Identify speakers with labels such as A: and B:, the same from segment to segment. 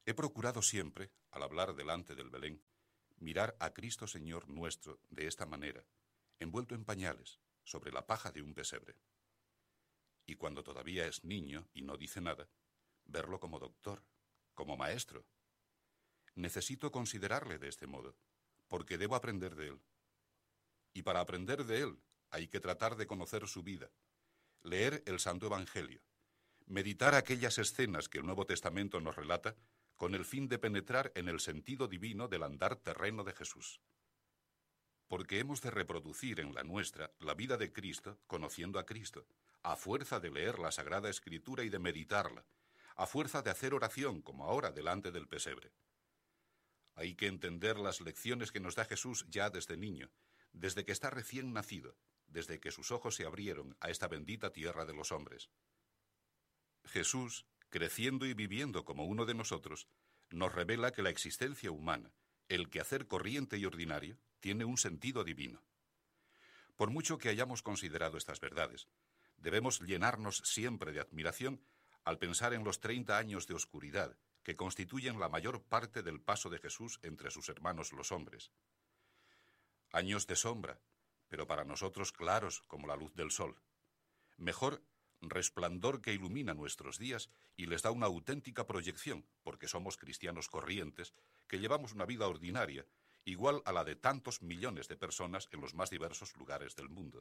A: He procurado siempre, al hablar delante del Belén, mirar a Cristo Señor nuestro de esta manera, envuelto en pañales, sobre la paja de un pesebre. Y cuando todavía es niño y no dice nada, verlo como doctor, como maestro. Necesito considerarle de este modo, porque debo aprender de él. Y para aprender de él hay que tratar de conocer su vida, leer el Santo Evangelio, meditar aquellas escenas que el Nuevo Testamento nos relata con el fin de penetrar en el sentido divino del andar terreno de Jesús. Porque hemos de reproducir en la nuestra la vida de Cristo conociendo a Cristo, a fuerza de leer la Sagrada Escritura y de meditarla, a fuerza de hacer oración como ahora delante del pesebre. Hay que entender las lecciones que nos da Jesús ya desde niño, desde que está recién nacido, desde que sus ojos se abrieron a esta bendita tierra de los hombres. Jesús, creciendo y viviendo como uno de nosotros, nos revela que la existencia humana, el quehacer corriente y ordinario, tiene un sentido divino. Por mucho que hayamos considerado estas verdades, debemos llenarnos siempre de admiración al pensar en los 30 años de oscuridad que constituyen la mayor parte del paso de Jesús entre sus hermanos los hombres. Años de sombra, pero para nosotros claros como la luz del sol. Mejor, resplandor que ilumina nuestros días y les da una auténtica proyección, porque somos cristianos corrientes, que llevamos una vida ordinaria, igual a la de tantos millones de personas en los más diversos lugares del mundo.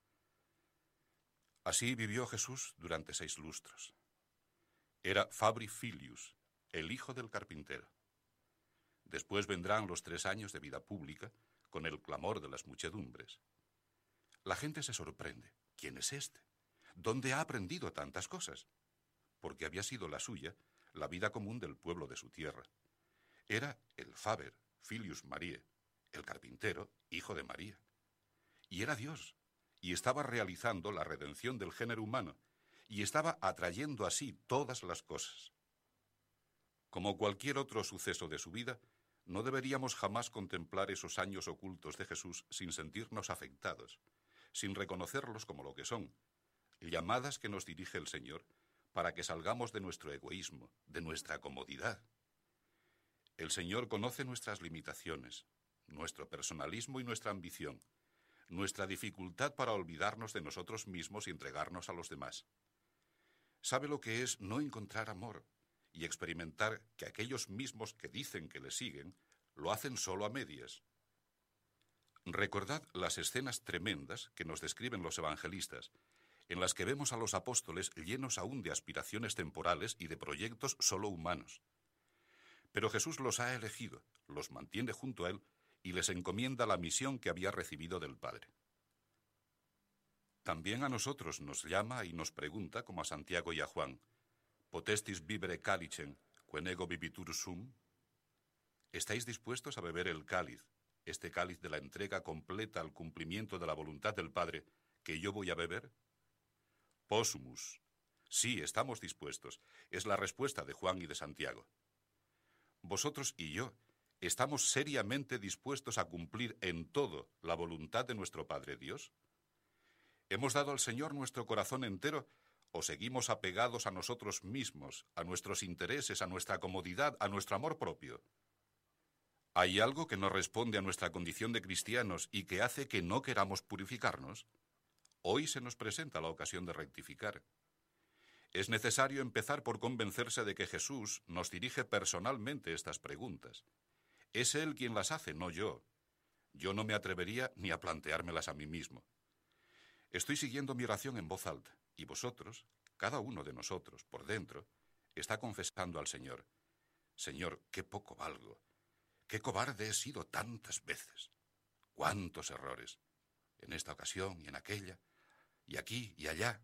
A: Así vivió Jesús durante 6 lustros. Era Fabri Filius, el hijo del carpintero. Después vendrán los 3 años de vida pública, con el clamor de las muchedumbres. La gente se sorprende. ¿Quién es este? ¿Dónde ha aprendido tantas cosas? Porque había sido la suya la vida común del pueblo de su tierra. Era el Faber, Filius Mariae, el carpintero, hijo de María. Y era Dios, y estaba realizando la redención del género humano, y estaba atrayendo así todas las cosas. Como cualquier otro suceso de su vida, no deberíamos jamás contemplar esos años ocultos de Jesús sin sentirnos afectados, sin reconocerlos como lo que son, llamadas que nos dirige el Señor para que salgamos de nuestro egoísmo, de nuestra comodidad. El Señor conoce nuestras limitaciones, nuestro personalismo y nuestra ambición, nuestra dificultad para olvidarnos de nosotros mismos y entregarnos a los demás. Sabe lo que es no encontrar amor y experimentar que aquellos mismos que dicen que le siguen lo hacen solo a medias. Recordad las escenas tremendas que nos describen los evangelistas, en las que vemos a los apóstoles llenos aún de aspiraciones temporales y de proyectos solo humanos. Pero Jesús los ha elegido, los mantiene junto a él y les encomienda la misión que había recibido del Padre. También a nosotros nos llama y nos pregunta, como a Santiago y a Juan, «Potestis vivere calicem, quem ego vivitur sum?» ¿Estáis dispuestos a beber el cáliz, este cáliz de la entrega completa al cumplimiento de la voluntad del Padre, que yo voy a beber? Possumus. Sí, estamos dispuestos. Es la respuesta de Juan y de Santiago. Vosotros y yo estamos seriamente dispuestos a cumplir en todo la voluntad de nuestro Padre Dios. ¿Hemos dado al Señor nuestro corazón entero o seguimos apegados a nosotros mismos, a nuestros intereses, a nuestra comodidad, a nuestro amor propio? ¿Hay algo que no responde a nuestra condición de cristianos y que hace que no queramos purificarnos? Hoy se nos presenta la ocasión de rectificar. Es necesario empezar por convencerse de que Jesús nos dirige personalmente estas preguntas. Es Él quien las hace, no yo. Yo no me atrevería ni a planteármelas a mí mismo. Estoy siguiendo mi oración en voz alta, y vosotros, cada uno de nosotros, por dentro, está confesando al Señor: Señor, qué poco valgo, qué cobarde he sido tantas veces, cuántos errores, en esta ocasión y en aquella, y aquí y allá.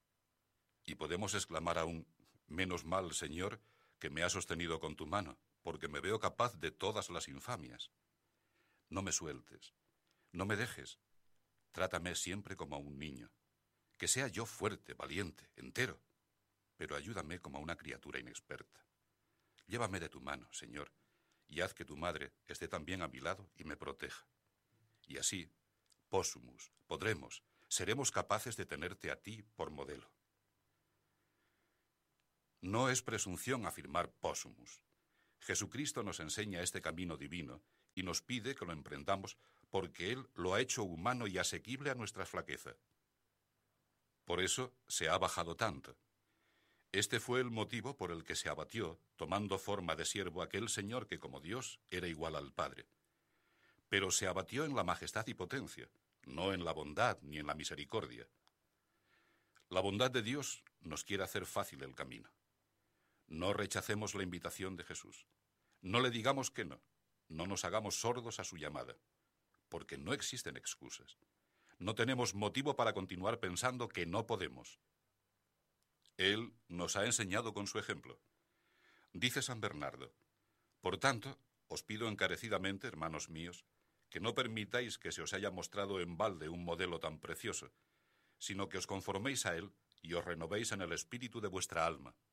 A: Y podemos exclamar aún: menos mal, Señor, que me has sostenido con tu mano, porque me veo capaz de todas las infamias. No me sueltes, no me dejes, trátame siempre como a un niño, que sea yo fuerte, valiente, entero, pero ayúdame como a una criatura inexperta. Llévame de tu mano, Señor, y haz que tu madre esté también a mi lado y me proteja. Y así, possumus, seremos capaces de tenerte a ti por modelo. No es presunción afirmar possumus. Jesucristo nos enseña este camino divino y nos pide que lo emprendamos porque Él lo ha hecho humano y asequible a nuestra flaqueza. Por eso se ha bajado tanto. Este fue el motivo por el que se abatió, tomando forma de siervo, aquel Señor que como Dios era igual al Padre. Pero se abatió en la majestad y potencia, no en la bondad ni en la misericordia. La bondad de Dios nos quiere hacer fácil el camino. No rechacemos la invitación de Jesús. No le digamos que no. No nos hagamos sordos a su llamada, porque no existen excusas. No tenemos motivo para continuar pensando que no podemos. Él nos ha enseñado con su ejemplo. Dice San Bernardo: por tanto, os pido encarecidamente, hermanos míos, que no permitáis que se os haya mostrado en balde un modelo tan precioso, sino que os conforméis a él y os renovéis en el espíritu de vuestra alma.